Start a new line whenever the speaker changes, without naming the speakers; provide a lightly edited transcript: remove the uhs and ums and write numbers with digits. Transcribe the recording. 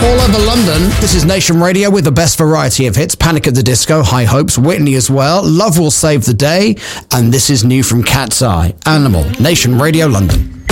All over London, this is Nation Radio with the best variety of hits. Panic at the Disco, High Hopes, Whitney as well. Love Will Save the Day. And this is new from Cat's Eye. Animal, Nation Radio London.